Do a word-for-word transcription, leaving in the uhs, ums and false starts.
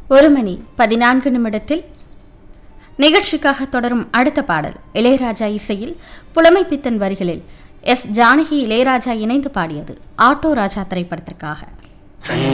ஒரு மணி பதினான்கு நிமிடத்தில் நிகழ்ச்சிக்காக தொடரும் அடுத்த பாடல் இளையராஜா இசையில் புலமை பித்தன் வரிகளில் எஸ் ஜானகி இளையராஜா இணைந்து பாடியது ஆட்டோ ராஜா திரைப்படத்திற்காக.